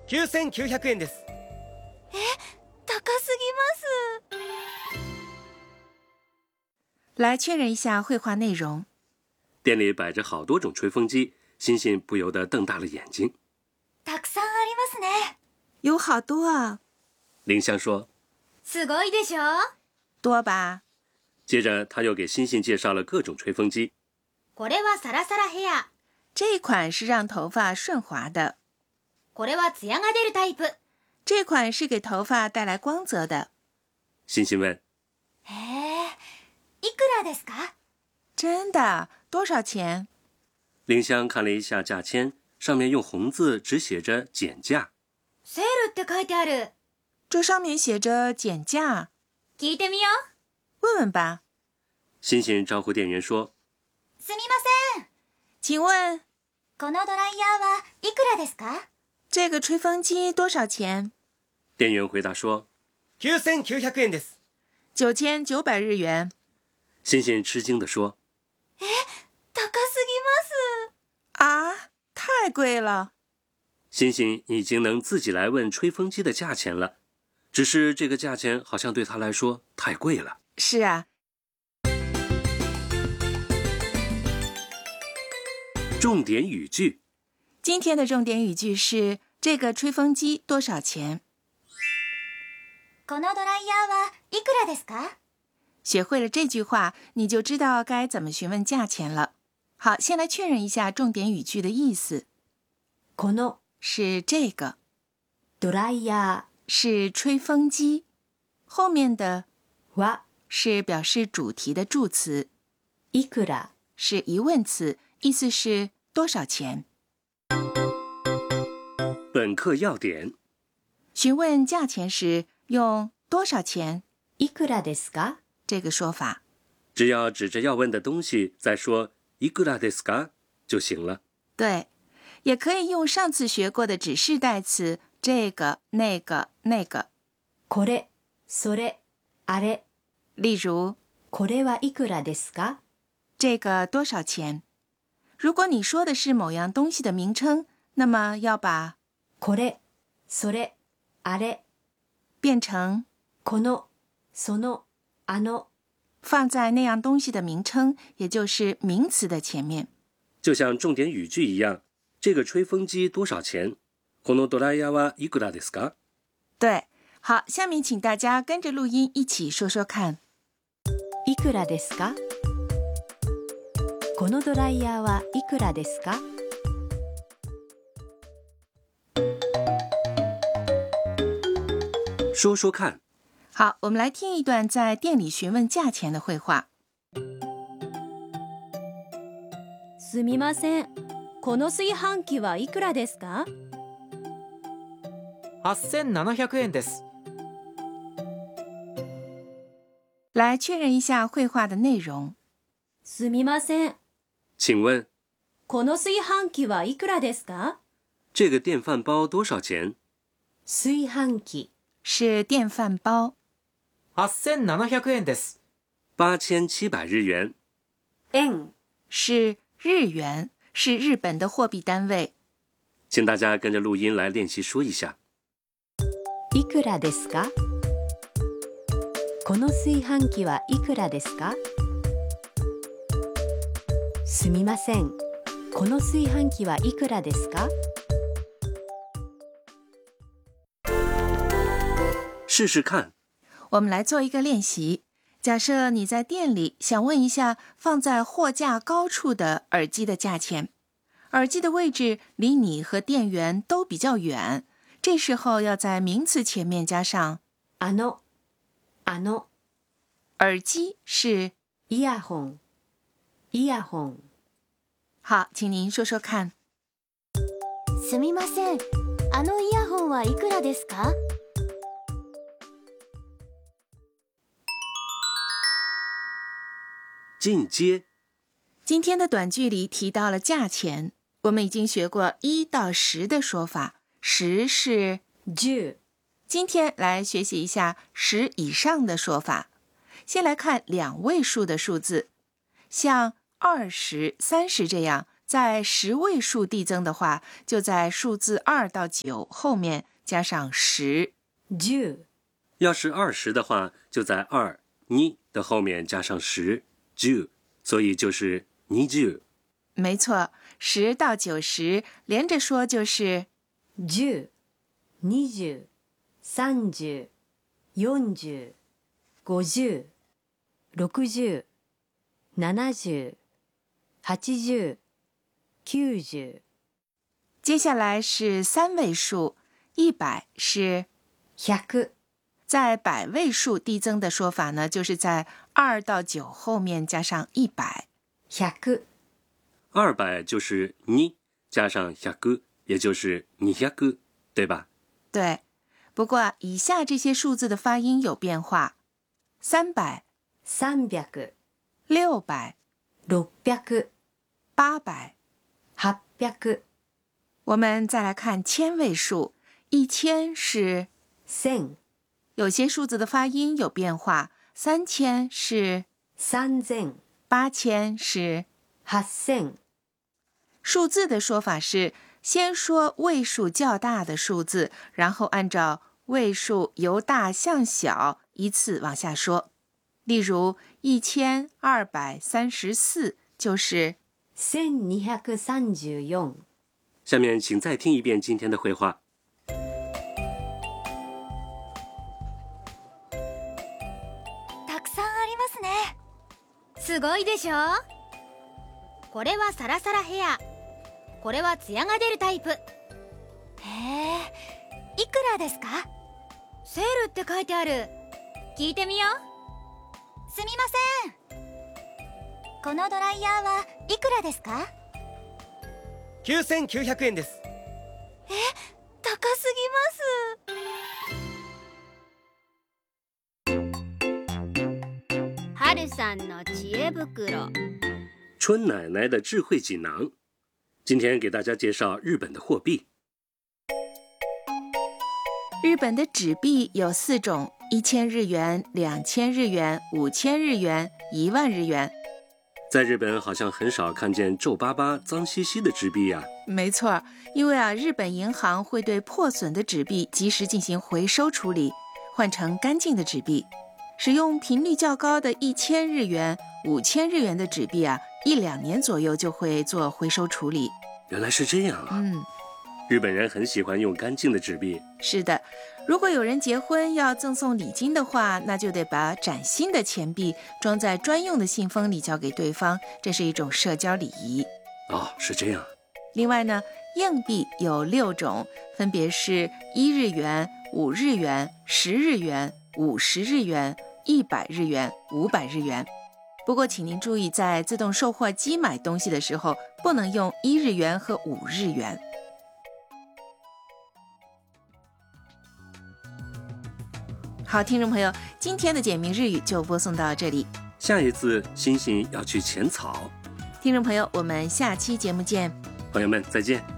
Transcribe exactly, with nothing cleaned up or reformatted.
きゅうせんきゅうひゃくえんです。 え、高すぎます。 来确认一下绘画内容。 店里摆着好多种吹风机，欣欣不由得瞪大了眼睛。 たくさんありますね。 有好多啊。 林香说：“ すごいでしょ？ 多吧？” 接着他又给欣欣介绍了各种吹风机。 これはサラサラヘア。 这一款是让头发顺滑的。 これはツヤが出るタイプ。 这款是给头发带来光泽的。 欣欣问：“ へえ、いくらですか？” 真的？多少钱？ 林香看了一下价签，上面用红字只写着减价。 セールって書いてある。 这上面写着减价。 聞いてみよう。 问问吧。 欣欣招呼店员说：“ すみません。 请问， このドライヤーはいくらですか？ 这个吹风机多少钱？” 店员回答说：“ きゅうせんきゅうひゃくえんです。 九千九百日元。 欣欣吃惊地说：“ え、高すぎます。 啊，太贵了。” 欣欣已经能自己来问吹风机的价钱了，只是这个价钱好像对他来说太贵了。 是啊。 重点语句。 今天的重点语句是这个吹风机多少钱？ このドライヤーはいくらですか？ 学会了这句话，你就知道该怎么询问价钱了。好，先来确认一下重点语句的意思。 この是这个， ドライヤ是吹风机，后面的ーは是表示主题的助词， いくら是疑問詞，意思是多少钱。 本课要点： 询问价钱时用多少钱いくらですか？ 这个说法。 只要指着要问的东西再说いくらですか就行了。 对，也可以用上次学过的指示代词这个、那个、那个。 これ、それ、あれ。 例如， これはいくらですか？ 这个多少钱？如果你说的是某样东西的名称，那么要把これ、それ、あれ变成この、その、あの。 放在那样东西的名称，也就是名词的前面。 就像重点语句一样，这个吹风机多少钱？このドライヤーはいくらですか？ 对，好，下面请大家跟着录音一起说说看。 いくらですか？このドライヤーはいくらですか？ 说说看。 好，我们来听一段在店里询问价钱的绘画。 すみません。この炊飯器はいくらですか？ はっせんななひゃくえんです。 来确认一下绘画的内容。 すみません。 请问この炊飯器はいくらですか？ 这个电饭煲多少钱？ 炊飯器是电饭煲。 はっせんななひゃくえんです。 八千七百日元。 円是日元，是日本的货币单位。 请大家跟着录音来练习说一下。 いくらですか？この炊飯器はいくらですか？すみません。この炊飯器はいくらですか？ 试试看。 我们来做一个练习。假设你在店里想问一下放在货架高处的耳机的价钱，耳机的位置离你和店员都比较远，这时候要在名词前面加上あの、あの。 耳机是イヤホン、イヤホン。 好，请您说说看。 すみません。あのイヤホンはいくらですか？ 进阶。 今天的短句里提到了价钱，我们已经学过一到十的说法，十是十。 今天来学习一下十以上的说法。先来看两位数的数字，像二十、三十这样， 在十位数递增的话，就在数字二到九后面加上十。 十。 要是二十的话，就在二、に的后面加上十，十，所以就是にじゅう。 没错，十到九十连着说就是十、二十、三十、四十、五十、六十、七十、八十、九十。 接下来是三位数，一百是百。 在百位数递增的说法呢，就是在二到九后面加上一百。 百。 二百就是に加上百，也就是に百，对吧？ 对。不过以下这些数字的发音有变化：三百、 三百、 六百、 六百、 八百、 八百。 我们再来看千位数，一千是千。 有些数字的发音有变化，三千是三千， 八千是八千。 数字的说法是先说位数较大的数字，然后按照位数由大向小依次往下说。例如一千二百三十四就是千二百三十四。 下面请再听一遍今天的绘画。 たくさんありますね。すごいでしょ。これはサラサラヘア、これはツヤが出るタイプ。へえ、いくらですか？セールって書いてある。聞いてみよう。すみません。このドライヤーはいくらですか？ きゅうせんきゅうひゃくえんです。 え、高すぎます。春さんの知恵袋。 春奶奶的智慧锦囊。今天给大家介绍日本的货币。 日本的纸币有四种：一千日元、两千日元、五千日元、一万日元。 在日本好像很少看见皱巴巴、脏兮兮的纸币呀、啊。 没错，因为啊，日本银行会对破损的纸币及时进行回收处理，换成干净的纸币。使用频率较高的一千日元、五千日元的纸币啊，一两年左右就会做回收处理。 原来是这样啊！ 嗯， 日本人很喜欢用干净的纸币。 是的，如果有人结婚要赠送礼金的话，那就得把崭新的钱币装在专用的信封里交给对方，这是一种社交礼仪。 哦，是这样。 另外呢，硬币有六种，分别是一日元、五日元、十日元、五十日元、一百日元、五百日元。不过请您注意，在自动售货机买东西的时候，不能用一日元和五日元。好，听众朋友，今天的简明日语就播送到这里。 下一次星星要去浅草。 听众朋友，我们下期节目见。 朋友们，再见。